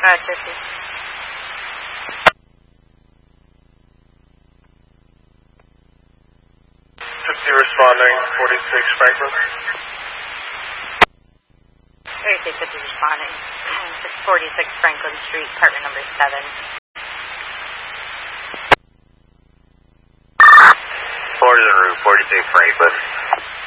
50. 50 responding, 46 Franklin. 36 50 responding. 46 Franklin Street, apartment number 7. 4 to the roof, 46 Franklin.